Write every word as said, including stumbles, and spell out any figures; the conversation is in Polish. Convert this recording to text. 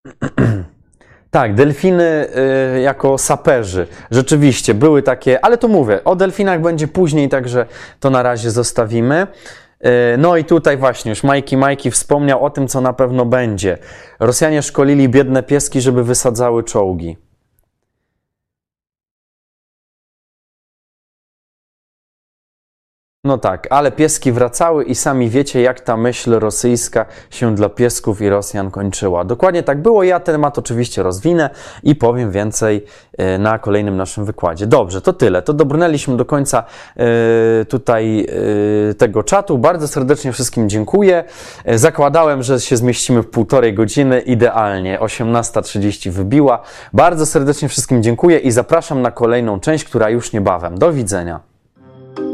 Tak, delfiny y, jako saperzy. Rzeczywiście były takie, ale to mówię, o delfinach będzie później, także to na razie zostawimy. Y, no i tutaj właśnie już Majki Majki wspomniał o tym, co na pewno będzie. Rosjanie szkolili biedne pieski, żeby wysadzały czołgi. No tak, ale pieski wracały i sami wiecie, jak ta myśl rosyjska się dla piesków i Rosjan kończyła. Dokładnie tak było. Ja temat oczywiście rozwinę i powiem więcej na kolejnym naszym wykładzie. Dobrze, to tyle. To dobrnęliśmy do końca tutaj tego czatu. Bardzo serdecznie wszystkim dziękuję. Zakładałem, że się zmieścimy w półtorej godziny. Idealnie. osiemnasta trzydzieści wybiła. Bardzo serdecznie wszystkim dziękuję i zapraszam na kolejną część, która już niebawem. Do widzenia.